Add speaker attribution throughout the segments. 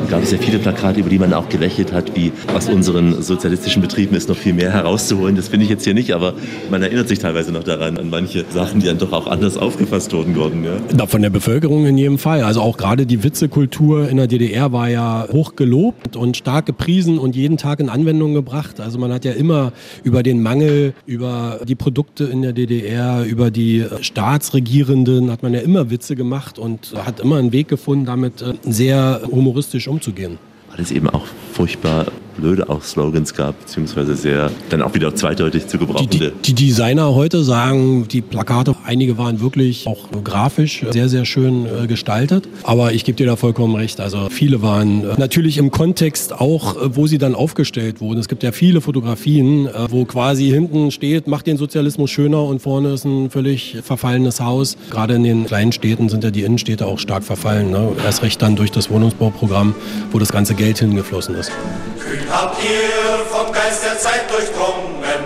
Speaker 1: gab es ja viele Plakate, über die man auch gelächelt hat, wie aus unseren sozialistischen Betrieben ist noch viel mehr herauszuholen. Das finde ich jetzt hier nicht, aber man erinnert sich teilweise noch daran, an manche Sachen, die dann doch auch anders aufgefasst wurden. Ja.
Speaker 2: Na, von der Bevölkerung in jedem Fall. Also auch gerade die Witzekultur in der DDR war ja hoch gelobt und stark gepriesen und jeden Tag in Anwendung gebracht. Also man hat ja immer über den Mangel, über die Produkte in der DDR, über die Staatsregierenden hat man ja immer Witze gemacht und hat immer einen Weg gefunden, damit sehr humoristisch umzugehen.
Speaker 1: Weil es eben auch furchtbar blöde auch Slogans gab, beziehungsweise sehr dann auch wieder zweideutig zu gebrauchende.
Speaker 2: Die Designer heute sagen, die Plakate, einige waren wirklich auch grafisch sehr, sehr schön gestaltet. Aber ich gebe dir da vollkommen recht. Also viele waren natürlich im Kontext auch, wo sie dann aufgestellt wurden. Es gibt ja viele Fotografien, wo quasi hinten steht, macht den Sozialismus schöner und vorne ist ein völlig verfallenes Haus. Gerade in den kleinen Städten sind ja die Innenstädte auch stark verfallen. Ne? Erst recht dann durch das Wohnungsbauprogramm, wo das ganze Geld hingeflossen ist.
Speaker 3: Habt ihr vom Geist der Zeit durchdrungen,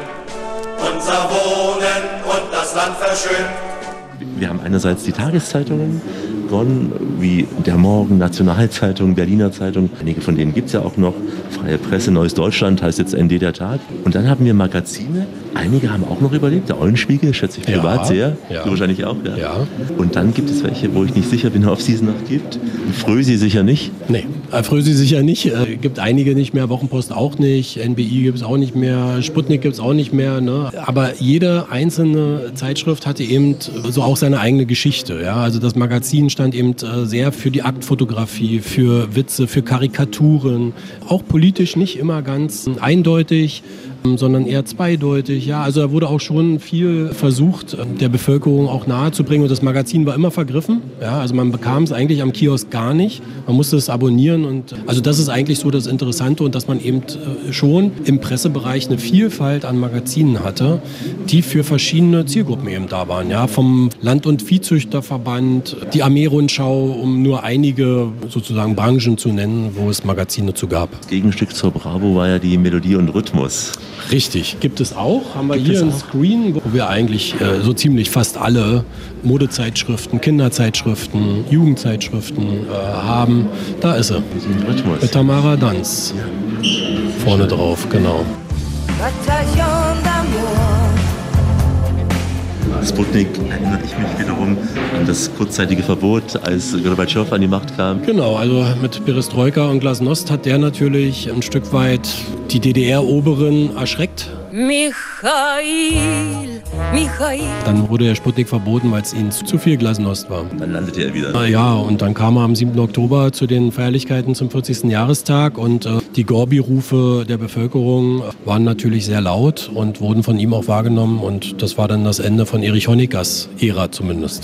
Speaker 3: unser Wohnen und das Land verschönt?
Speaker 1: Wir haben einerseits die Tageszeitungen, Bonn, wie der Morgen, Nationalzeitung, Berliner Zeitung. Einige von denen gibt es ja auch noch. Freie Presse, Neues Deutschland heißt jetzt ND der Tag. Und dann haben wir Magazine. Einige haben auch noch überlebt. Der Eulenspiegel schätze ich privat sehr. Ja. Du wahrscheinlich auch, ja? Ja. Und dann gibt es welche, wo ich nicht sicher bin, ob es diese noch gibt. Frösi sicher nicht.
Speaker 2: Nee, Frösi sicher nicht. Gibt einige nicht mehr, Wochenpost auch nicht, NBI gibt es auch nicht mehr, Sputnik gibt es auch nicht mehr. Ne? Aber jede einzelne Zeitschrift hatte eben so auch seine eigene Geschichte. Ja? Also das Magazin stand eben sehr für die Aktfotografie, für Witze, für Karikaturen. Auch politisch nicht immer ganz eindeutig, sondern eher zweideutig. Ja, also da wurde auch schon viel versucht, der Bevölkerung auch nahezubringen. Und das Magazin war immer vergriffen. Ja, also man bekam es eigentlich am Kiosk gar nicht. Man musste es abonnieren. Und also das ist eigentlich so das Interessante und dass man eben schon im Pressebereich eine Vielfalt an Magazinen hatte, die für verschiedene Zielgruppen eben da waren. Ja, vom Land- und Viehzüchterverband, die Armee-Rundschau, um nur einige sozusagen Branchen zu nennen, wo es Magazine zu gab.
Speaker 1: Das Gegenstück zur Bravo war ja die Melodie und Rhythmus.
Speaker 2: Richtig, gibt es auch. Haben wir hier ein Screen, wo wir eigentlich so ziemlich fast alle Modezeitschriften, Kinderzeitschriften, Jugendzeitschriften haben. Da ist sie.
Speaker 1: Rhythmus.
Speaker 2: Mit Tamara Danz. Ja. Vorne drauf, genau.
Speaker 1: Sputnik erinnert ich mich wiederum an das kurzzeitige Verbot, als Gorbatschow an die Macht kam.
Speaker 2: Genau, also mit Perestroika und Glasnost hat der natürlich ein Stück weit die DDR-Oberen erschreckt. Michail. Dann wurde der Sputnik verboten, weil es ihnen zu viel Glasnost war.
Speaker 1: Dann landete er wieder.
Speaker 2: Ja, und dann kam er am 7. Oktober zu den Feierlichkeiten zum 40. Jahrestag und die Gorbi-Rufe der Bevölkerung waren natürlich sehr laut und wurden von ihm auch wahrgenommen und das war dann das Ende von Erich Honeckers Ära zumindest.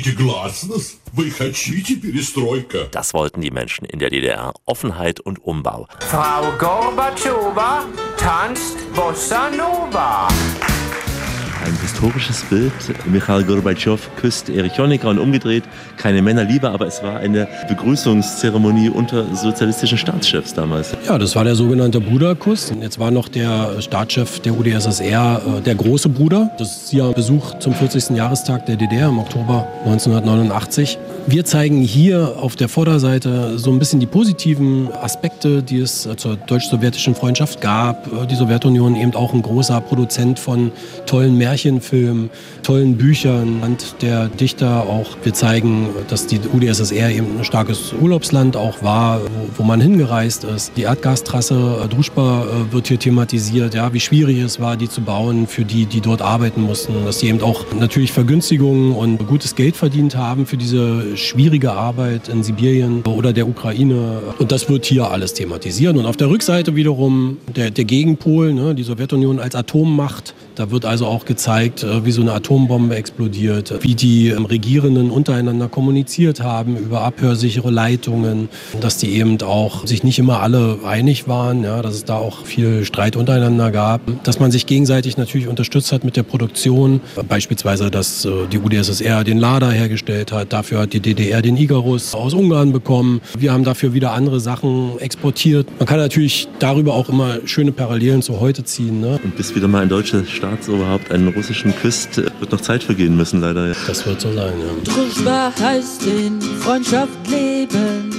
Speaker 4: Das wollten die Menschen in der DDR. Offenheit und Umbau.
Speaker 5: Frau Gorbatschowa tanzt Bossa Nova.
Speaker 1: Ein historisches Bild. Michail Gorbatschow küsst Erich Honecker und umgedreht. Keine Männerliebe, aber es war eine Begrüßungszeremonie unter sozialistischen Staatschefs damals.
Speaker 2: Ja, das war der sogenannte Bruderkuss. Jetzt war noch der Staatschef der UdSSR der große Bruder. Das ist ja Besuch zum 40. Jahrestag der DDR im Oktober 1989. Wir zeigen hier auf der Vorderseite so ein bisschen die positiven Aspekte, die es zur deutsch-sowjetischen Freundschaft gab. Die Sowjetunion eben auch ein großer Produzent von tollen Märchenfilmen, tollen Büchern, Land der Dichter auch. Wir zeigen, dass die UdSSR eben ein starkes Urlaubsland auch war, wo man hingereist ist. Die Erdgastrasse Družba wird hier thematisiert, ja, wie schwierig es war, die zu bauen für die, die dort arbeiten mussten. Dass sie eben auch natürlich Vergünstigungen und gutes Geld verdient haben für diese schwierige Arbeit in Sibirien oder der Ukraine. Und das wird hier alles thematisiert. Und auf der Rückseite wiederum der Gegenpol, ne, die Sowjetunion als Atommacht. Da wird also auch gezeigt, wie so eine Atombombe explodiert, wie die Regierenden untereinander kommuniziert haben über abhörsichere Leitungen, dass die eben auch sich nicht immer alle einig waren, ja, dass es da auch viel Streit untereinander gab, dass man sich gegenseitig natürlich unterstützt hat mit der Produktion, beispielsweise, dass die UdSSR den Lada hergestellt hat, dafür hat die DDR den Ikarus aus Ungarn bekommen, wir haben dafür wieder andere Sachen exportiert. Man kann natürlich darüber auch immer schöne Parallelen zu heute ziehen. Ne?
Speaker 1: Und bis wieder mal ein deutscher Staatsoberhaupt einen russischen küsst, wird noch Zeit vergehen müssen, leider. Ja.
Speaker 2: Das wird so sein, ja.
Speaker 6: Družba heißt in Freundschaft leben,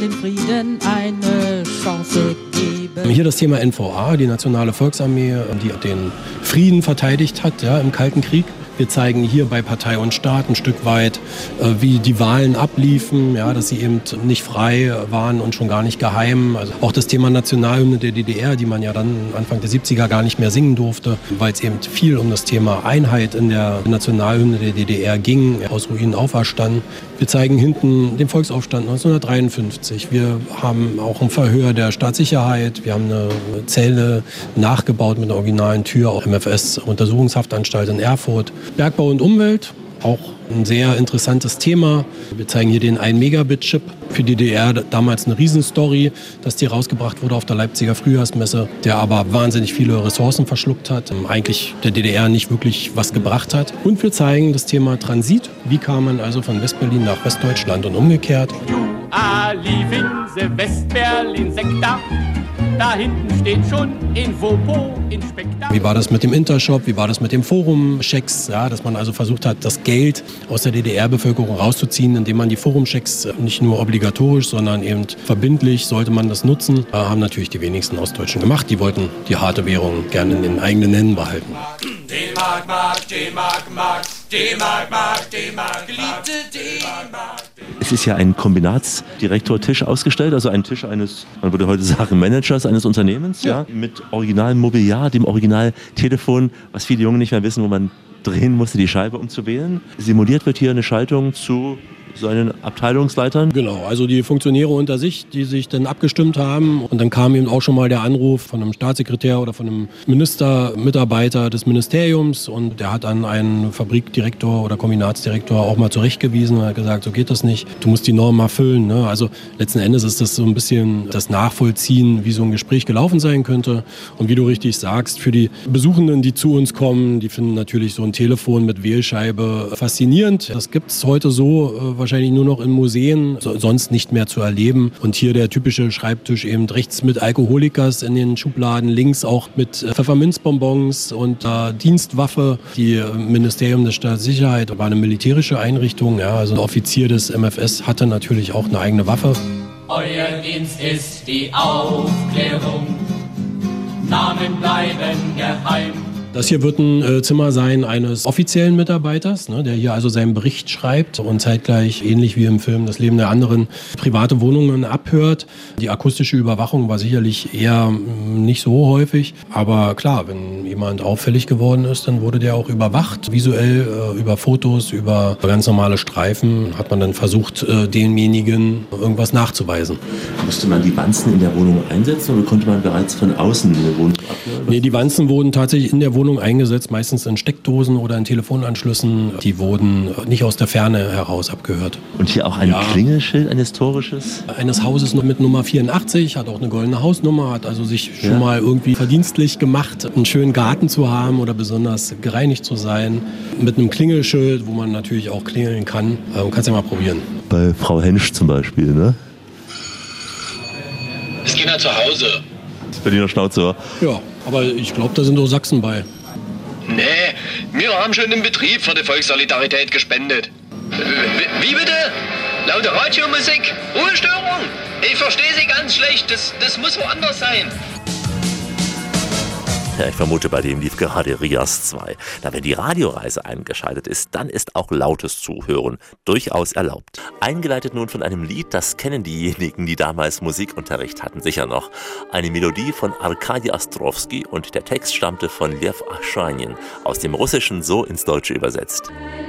Speaker 6: dem Frieden eine Chance geben.
Speaker 2: Hier das Thema NVA, die Nationale Volksarmee, die den Frieden verteidigt hat, ja, im Kalten Krieg. Wir zeigen hier bei Partei und Staat ein Stück weit, wie die Wahlen abliefen, ja, dass sie eben nicht frei waren und schon gar nicht geheim. Also auch das Thema Nationalhymne der DDR, die man ja dann Anfang der 70er gar nicht mehr singen durfte, weil es eben viel um das Thema Einheit in der Nationalhymne der DDR ging, aus Ruinen auferstanden. Wir zeigen hinten den Volksaufstand 1953. Wir haben auch ein Verhör der Staatssicherheit. Wir haben eine Zelle nachgebaut mit einer originalen Tür, auch MFS-Untersuchungshaftanstalt in Erfurt. Bergbau und Umwelt, auch ein sehr interessantes Thema. Wir zeigen hier den 1-Megabit-Chip für die DDR, damals eine Riesenstory, dass die rausgebracht wurde auf der Leipziger Frühjahrsmesse, der aber wahnsinnig viele Ressourcen verschluckt hat, eigentlich der DDR nicht wirklich was gebracht hat. Und wir zeigen das Thema Transit. Wie kam man also von Westberlin nach Westdeutschland und umgekehrt?
Speaker 7: I live in the West-Berlin-Sektor. Da hinten steht schon Infopo-Inspektor.
Speaker 2: Wie war das mit dem Intershop? Wie war das mit dem Forum-Checks? Ja, dass man also versucht hat, das Geld aus der DDR-Bevölkerung rauszuziehen, indem man die Forum-Checks nicht nur obligatorisch, sondern eben verbindlich sollte man das nutzen. Haben natürlich die wenigsten Ostdeutschen gemacht. Die wollten die harte Währung gerne in den eigenen Händen behalten.
Speaker 3: D-Mark, Mark, D-Mark, Mark, D-Mark, Mark, D-Mark, geliebte D-Mark.
Speaker 1: Es ist ja ein Kombinatsdirektortisch ausgestellt, also ein Tisch eines, man würde heute sagen, Managers eines Unternehmens, ja, mit originalem Mobiliar, dem Originaltelefon, was viele Jungen nicht mehr wissen, wo man drehen musste, die Scheibe, um zu wählen. Simuliert wird hier eine Schaltung zu seinen Abteilungsleitern.
Speaker 2: Genau, also die Funktionäre unter sich, die sich dann abgestimmt haben. Und dann kam eben auch schon mal der Anruf von einem Staatssekretär oder von einem Ministermitarbeiter des Ministeriums. Und der hat dann einen Fabrikdirektor oder Kombinatsdirektor auch mal zurechtgewiesen und hat gesagt, so geht das nicht. Du musst die Normen erfüllen. Ne? Also letzten Endes ist das so ein bisschen das Nachvollziehen, wie so ein Gespräch gelaufen sein könnte. Und wie du richtig sagst, für die Besuchenden, die zu uns kommen, die finden natürlich so ein Telefon mit Wählscheibe faszinierend. Das gibt es heute so wahrscheinlich nur noch in Museen, sonst nicht mehr zu erleben. Und hier der typische Schreibtisch eben rechts mit Alkoholikers in den Schubladen, links auch mit Pfefferminzbonbons und Dienstwaffe. Die Ministerium der Staatssicherheit war eine militärische Einrichtung. Ja, also ein Offizier des MFS hatte natürlich auch eine eigene Waffe.
Speaker 3: Euer Dienst ist die Aufklärung, Namen bleiben geheim.
Speaker 2: Das hier wird ein Zimmer sein eines offiziellen Mitarbeiters, ne, der hier also seinen Bericht schreibt und zeitgleich, ähnlich wie im Film Das Leben der anderen, private Wohnungen abhört. Die akustische Überwachung war sicherlich eher nicht so häufig. Aber klar, wenn jemand auffällig geworden ist, dann wurde der auch überwacht. Visuell über Fotos, über ganz normale Streifen hat man dann versucht, demjenigen irgendwas nachzuweisen.
Speaker 1: Musste man die Wanzen in der Wohnung einsetzen oder konnte man bereits von außen in der Wohnung abhören?
Speaker 2: Nee, die Wanzen wurden tatsächlich in der Wohnung eingesetzt, meistens in Steckdosen oder in Telefonanschlüssen. Die wurden nicht aus der Ferne heraus abgehört.
Speaker 1: Und hier auch ein Klingelschild, ein historisches?
Speaker 2: Eines Hauses mit Nummer 84, hat auch eine goldene Hausnummer, hat also sich schon mal irgendwie verdienstlich gemacht, einen schönen Garten zu haben oder besonders gereinigt zu sein. Mit einem Klingelschild, wo man natürlich auch klingeln kann. Kannst ja mal probieren.
Speaker 1: Bei Frau Hensch zum Beispiel, ne?
Speaker 8: Ist Kinder zu Hause.
Speaker 1: Das Berliner Schnauze.
Speaker 2: Ja, aber ich glaube, da sind auch Sachsen bei.
Speaker 8: Nee, wir haben schon im Betrieb für die Volkssolidarität gespendet. Wie bitte? Laute Radiomusik? Ruhestörung? Ich verstehe Sie ganz schlecht. Das muss woanders sein.
Speaker 4: Ja, ich vermute, bei dem lief gerade Rias 2. Da wenn die Radioreise eingeschaltet ist, dann ist auch lautes Zuhören durchaus erlaubt. Eingeleitet nun von einem Lied, das kennen diejenigen, die damals Musikunterricht hatten, sicher noch. Eine Melodie von Arkadi Ostrovsky und der Text stammte von Lev Aschanin, aus dem Russischen so ins Deutsche übersetzt.